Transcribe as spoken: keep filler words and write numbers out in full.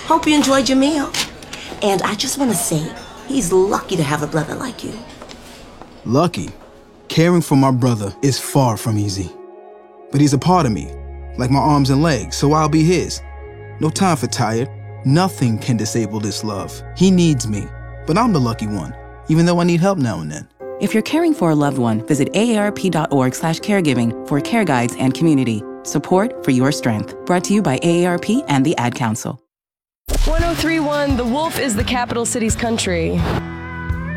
Hope you enjoyed your meal. And I just want to say, he's lucky to have a brother like you. Lucky? Caring for my brother is far from easy. But he's a part of me, like my arms and legs, so I'll be his. No time for tired. Nothing can disable this love. He needs me, but I'm the lucky one, even though I need help now and then. If you're caring for a loved one, visit A A R P dot org slash caregiving for care guides and community. Support for your strength. Brought to you by A A R P and the Ad Council. one oh three point one, The Wolf is the capital city's country.